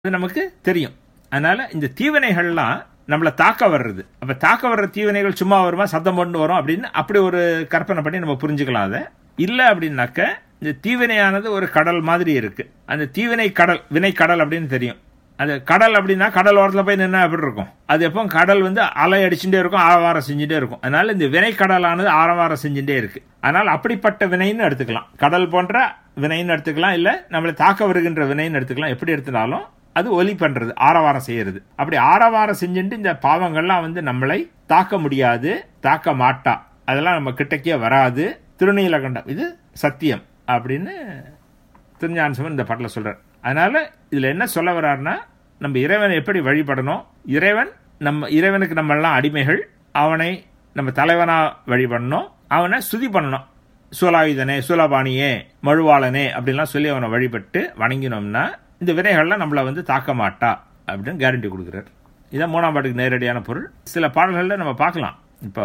அது நமக்கு தெரியும். அதனால இந்த தீவினைகள்லாம் நம்மளை தாக்க வர்றது. அப்ப தாக்க வர்ற தீவினைகள் சும்மா வருமா, சத்தம் போட்டு வரும் அப்படின்னு அப்படி ஒரு கற்பனை பண்ணி நம்ம புரிஞ்சுக்கலாம். அதை இல்லை அப்படின்னாக்க இந்த தீவினையானது ஒரு கடல் மாதிரி இருக்கு. அந்த தீவினை கடல், வினை கடல் அப்படின்னு தெரியும். அது கடல் அப்படின்னா கடல் ஓரத்தில் போய் நின்னா எப்படி இருக்கும்? அது எப்போ கடல் அலை அடிச்சுட்டே இருக்கும், ஆரவாரம் செஞ்சுட்டே இருக்கும். அதனால இந்த வினை கடலானது ஆரவாரம் செஞ்சுட்டே இருக்கு. அதனால அப்படிப்பட்ட வினைன்னு எடுத்துக்கலாம், கடல் போன்ற வினைன்னு எடுத்துக்கலாம், இல்ல நம்மளை தாக்க வருகின்ற வினைன்னு எடுத்துக்கலாம். எப்படி எடுத்துனாலும் அது ஒலி பண்றது, ஆரவாரம் செய்யறது. அப்படி ஆரவாரம் செஞ்சுட்டு இந்த பாவங்கள்லாம் நம்மளை தாக்க முடியாது, தாக்க மாட்டா, அதெல்லாம் நம்ம கிட்டக்கே வராது. திருநீலகண்டம் இது சத்தியம் அப்படின்னு திருஞான சம்பந்தர் இந்த பாட்டில் சொல்றார். அதனால இதுல என்ன சொல்ல வர்றாருன்னா, நம்ம இறைவனை எப்படி வழிபடணும், இறைவனுக்கு நம்ம எல்லாம் அடிமைகள், அவனை நம்ம தலைவனா வழிபடணும், அவனை ஸ்துதி பண்ணணும். சூலாயுதனே, சூலபாணியே, மழுவாளனே அப்படின்லாம் சொல்லி அவனை வழிபட்டு வணங்கினோம்னா இந்த வினைகள்லாம் நம்மளை தாக்க மாட்டா அப்படின்னு கேரண்டி கொடுக்குறார். இதான் 3ஆம் பாட்டுக்கு நேரடியான பொருள். சில பாடல்கள்ல நம்ம பார்க்கலாம். இப்போ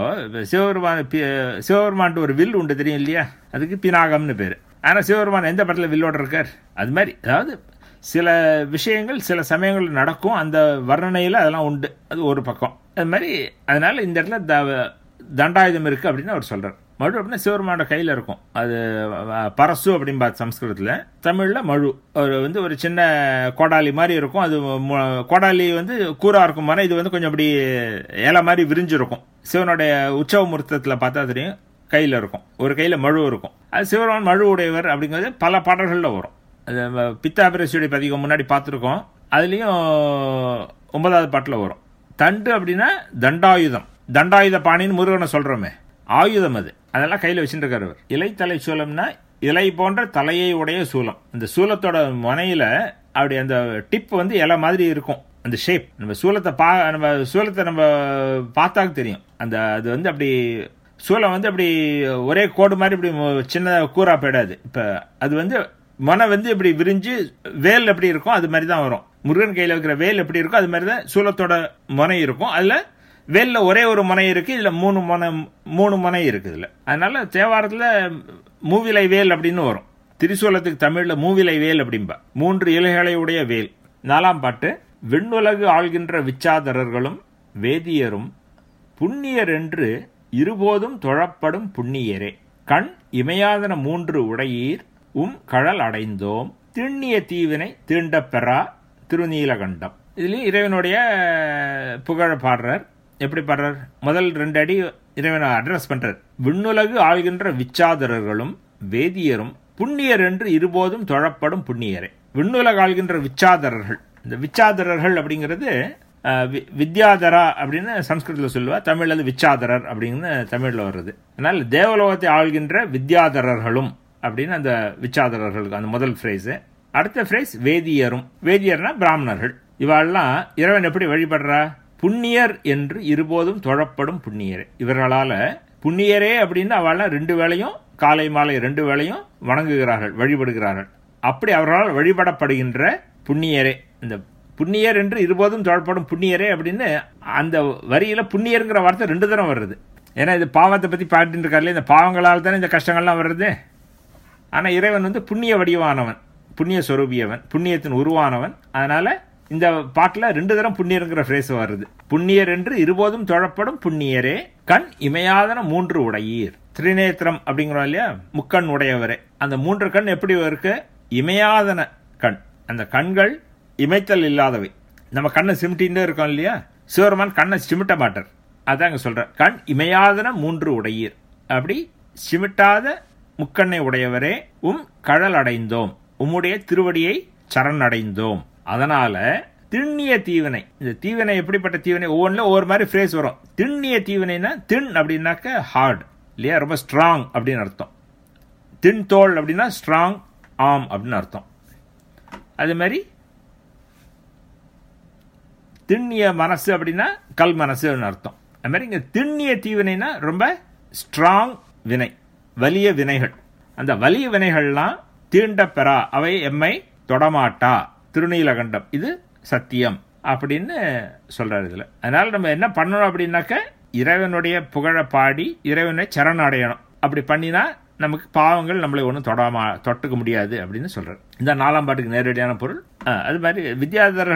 சிவபெருமான் ஒரு வில் உண்டு தெரியும் இல்லையா, அதுக்கு பினாகம்னு பேரு. ஆனா சிவபெருமான் எந்த படத்துல வில்லோட இருக்கார்? அது மாதிரி அதாவது சில விஷயங்கள் சில சமயங்கள் நடக்கும், அந்த வர்ணனையில அதெல்லாம் உண்டு, அது ஒரு பக்கம். அது மாதிரி அதனால இந்த இடத்துல தண்டாயுதம் இருக்கு அப்படின்னு அவர் சொல்றார். மழு அப்படின்னா சிவபெருமானோட கையில இருக்கும். அது பரசு அப்படின்பா சம்ஸ்கிருதத்துல. தமிழ்ல மழு ஒரு சின்ன கோடாலி மாதிரி இருக்கும். அது கோடாலி கூரா இருக்கும் மாதிரி, இது கொஞ்சம் அப்படி இலை மாதிரி விரிஞ்சிருக்கும். சிவனுடைய உற்சவ முகூர்த்தத்துல பார்த்தா தெரியும், கையில இருக்கும், ஒரு கையில மழு இருக்கும். அது சிவபெருமான் மழு உடையவர் அப்படிங்கிறது பல பாடல்கள்ல வரும். அது பித்தாபிரசியுடைய பதிகம் முன்னாடி பார்த்துருக்கோம், அதுலயும் 9வது பாட்டுல வரும். தண்டு அப்படின்னா தண்டாயுதம், தண்டாயுத பாணின்னு முருகனை சொல்றோமே, ஆயுதம் அது, அதெல்லாம் கையில வச்சுட்டு இருக்காரு. இலைத்தலை சூலம்னா இலை போன்ற தலையை உடைய சூலம். இந்த சூலத்தோட முனையில அப்படி அந்த டிப் இலை மாதிரி இருக்கும், அந்த ஷேப். நம்ம சூலத்தை நம்ம பார்த்தாக்க தெரியும். அது அப்படி சூலம் அப்படி ஒரே கோடு மாதிரி இப்படி சின்ன கூரா போயிடாது. இப்ப அது மனை இப்படி விரிஞ்சு வேல் எப்படி இருக்கும் அது மாதிரி தான் வரும். முருகன் கையில இருக்கிற வேல் எப்படி இருக்கும் அது மாதிரி தான் சூலத்தோட முனை இருக்கும். அதுல வேல்ல ஒரே ஒரு முனை இருக்கு, இதுல மூணு முனை இருக்கு இதுல. அதனால தேவாரத்துல மூவிலை வேல் அப்படின்னு வரும். திரிசூலத்துக்கு தமிழ்ல மூவிலை வேல் அப்படின்பா, 3 இலைகளை உடைய வேல். 4ஆம் பாட்டு, விண்ணுலகு ஆள்கின்ற விச்சாதரர்களும் வேதியரும் புண்ணியர் என்று இருபோதும் தொழப்படும் புண்ணியரே, கண் இமையாதன 3 உடையீர் கழல் அடைந்தோம், திண்ணிய தீவினை தீண்ட பெறா திருநீலகண்டம். இதுலயும் இறைவனுடைய புகழ பாடுறார். எப்படி பாடுறார்? முதல் 2 அடி இறைவனை அட்ரஸ் பண்றார். விண்ணுலகு ஆள்கின்ற விச்சாதரர்களும் வேதியரும் புண்ணியர் என்று இருபோதும் தொழப்படும் புண்ணியரே. விண்ணுலகு ஆள்கின்ற விச்சாதரர்கள், இந்த விச்சாதரர்கள் அப்படிங்கிறது வித்யாதரா அப்படின்னு சம்ஸ்கிருதத்தில் சொல்லுவா, தமிழ்ல அது விச்சாதரர் அப்படின்னு தமிழ்ல வருது. அதனால தேவலோகத்தை ஆள்கின்ற வித்யாதரர்களும் அப்படின்னு அந்த விச்சாதரர்களுக்கு அந்த முதல் பிரைஸ். அடுத்த பிரைஸ் வேதியரும். வேதியர்னா பிராமணர்கள். இவாள்லாம் இறைவன் எப்படி வழிபடுறா? புண்ணியர் என்று இருபோதும் தொழப்படும் புண்ணியரே. இவர்களால புண்ணியரே அப்படின்னு அவள்லாம் 2 வேளையும், காலை மாலை 2 வேளையும் வணங்குகிறார்கள், வழிபடுகிறார்கள். அப்படி அவர்களால் வழிபடப்படுகின்ற புண்ணியரே. இந்த புண்ணியர் என்று இருபோதும் தொழப்படும் புண்ணியரே அப்படின்னு அந்த வரியில புண்ணியருங்கிற வார்த்தை 2 தரம் வருது. ஏன்னா இது பாவத்தை பத்தி பாட்டு இருக்காரு, இந்த பாவங்களால் தானே இந்த கஷ்டங்கள்லாம் வருது. ஆனா இறைவன் புண்ணிய வடிவானவன், புண்ணிய சொரூபியவன், புண்ணியத்தின் உருவானவன். அதனால இந்த பாட்டுல 2 தரம் புண்ணியருங்கிற பிரேஸ் வருது. புண்ணியர் என்று இருபோதும் தொழப்படும் புண்ணியரே, கண் இமையாதன 3 உடையீர். திரிநேத்திரம் அப்படிங்கிறோம் இல்லையா, முக்கண் உடையவரே. அந்த 3 கண் எப்படி இருக்கு? இமையாதன கண். அந்த கண்கள் இமைத்தல் இல்லாதவை. நம்ம கண்ணை சிமிட்டின்னு இருக்கோம் இல்லையா, சிவருமான் கண்ணை சிமிட்ட மாட்டார். அதாங்க சொல்ற, கண் இமையாதன 3 உடையீர். அப்படி சிமிட்டாத முக்கண்ணை உடையவரே, கழல் அடைந்தோம், உம்முடைய திருவடியை சரண் அடைந்தோம். அதனால திண்ணிய தீவினை. இந்த தீவினை எப்படிப்பட்ட தீவினை? ஒவ்வொன்றுல ஒவ்வொரு மாதிரி பிரேஸ் வரும். திண்ணிய தீவினைனா, திண் அப்படின்னாக்க ஹார்ட் இல்லையா, ரொம்ப ஸ்ட்ராங் அப்படின்னு அர்த்தம். திண் தோல் அப்படின்னா ஸ்ட்ராங் ஆம் அப்படின்னு அர்த்தம். அது மாதிரி திண்ணிய மனசு அப்படின்னா கல் மனசுன்னு அர்த்தம். அது மாதிரி இங்க திண்ணிய தீவினைனா ரொம்ப ஸ்ட்ராங் வினை, வலிய வினைகள். அந்த வலிய வினைகள்லாம் தீண்ட பெறா, அவை எம்மை தொடமாட்டா திருநீலகண்டம், இது சத்தியம் அப்படின்னு சொல்றாரு இதுல. அதனால நம்ம என்ன பண்ணணும் அப்படின்னாக்க, இறைவனுடைய புகழ பாடி இறைவனை சரண் அடையணும். அப்படி பண்ணினா நமக்கு பாவங்கள் நம்மளை ஒன்றும் தொட்டுக்க முடியாது அப்படின்னு சொல்றாரு. இந்த 4ஆம் பாட்டுக்கு நேரடியான பொருள். அது மாதிரி வித்யாதரர்